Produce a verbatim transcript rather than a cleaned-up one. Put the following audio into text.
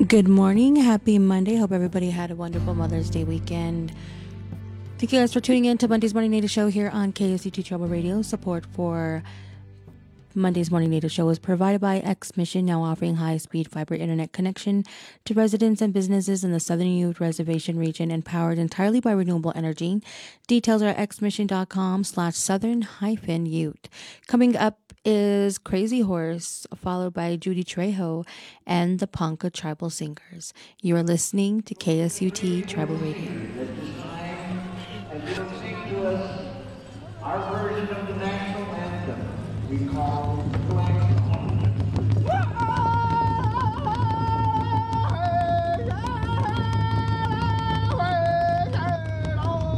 Good morning. Happy Monday. Hope everybody had a wonderful Mother's Day weekend. Thank you guys for tuning in to Monday's Morning Native Show here on K S U T Trouble Radio. Support for Monday's Morning Native Show is provided by X Mission, now offering high-speed fiber internet connection to residents and businesses in the Southern Ute Reservation region and powered entirely by renewable energy. Details are at xmission.com slash southern hyphen ute. Coming up is Crazy Horse, followed by Judy Trejo and the Ponca Tribal Singers. You are listening to K S U T Tribal Radio.